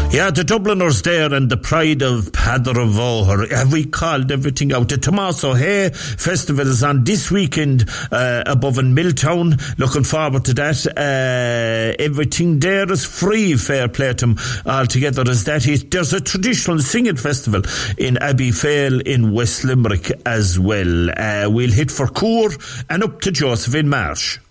Yeah, the Dubliners there and the pride of Padder of Voher. Have we called everything out? The Tomás O'Hay Festival is on this weekend above in Milltown. Looking forward to that. Everything there is free, fair play to them altogether as that is. There's a traditional singing festival in Abbeyfale in West Limerick as well. We'll hit for Coor and up to Josephine Marsh.